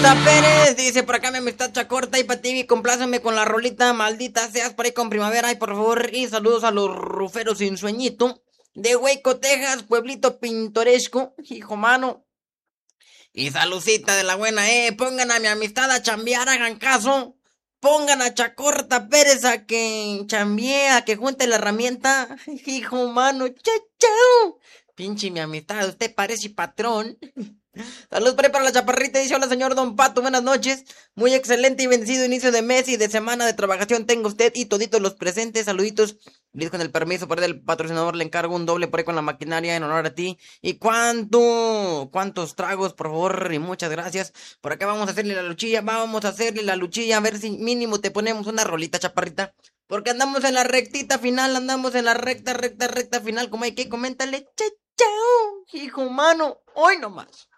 Chacorta Pérez dice por acá mi amistad Chacorta y para ti, compláceme con la rolita maldita seas por ahí con primavera y por favor y saludos a los ruferos sin sueñito de Hueco, Texas, pueblito pintoresco, hijo mano. Y salucita de la buena, pongan a mi amistad a chambear, hagan caso. Pongan a Chacorta Pérez a que chambie, a que junte la herramienta. Hijo mano, chao, chao. Pinche mi amistad, usted parece patrón. Saludos por ahí para la chaparrita. Dice: hola, señor Don Pato, buenas noches. Muy excelente y bendecido inicio de mes y de semana de trabajación tengo usted y toditos los presentes. Saluditos. Liz, con el permiso por ahí del patrocinador, le encargo un doble por ahí con la maquinaria en honor a ti. ¿Y cuántos tragos, por favor? Y muchas gracias. Por acá vamos a hacerle la luchilla. Vamos a hacerle la luchilla. A ver si mínimo te ponemos una rolita, chaparrita. Porque andamos en la rectita final. Andamos en la recta final. Como hay que coméntale. Chao, hijo humano. Hoy nomás.